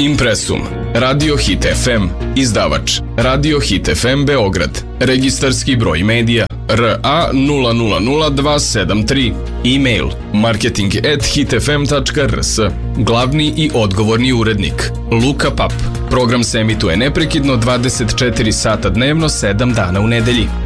Impresum, Radio Hit FM, izdavač Radio Hit FM Beograd, registarski broj medija RA 000273, e-mail marketing@hitfm.rs, glavni i odgovorni urednik Luka Pap. Program se emituje neprekidno 24 sata dnevno, 7 dana u nedelji.